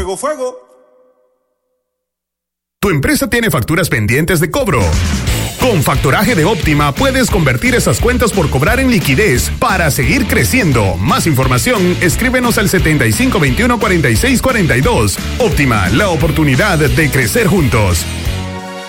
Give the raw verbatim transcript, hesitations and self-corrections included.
fuego, fuego. Tu empresa tiene facturas pendientes de cobro. Con Factoraje de Óptima puedes convertir esas cuentas por cobrar en liquidez para seguir creciendo. Más información, escríbenos al setenta y cinco veintiuno cuarenta y seis cuarenta y dos. Óptima, la oportunidad de crecer juntos.